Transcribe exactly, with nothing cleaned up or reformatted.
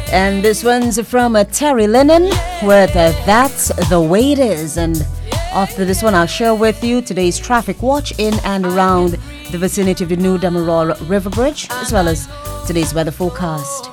And this one's from uh, Terry Lennon with uh, That's the Way It Is. And after this one, I'll share with you today's traffic watch in and around the vicinity of the New Damarol River Bridge, as well as today's weather forecast.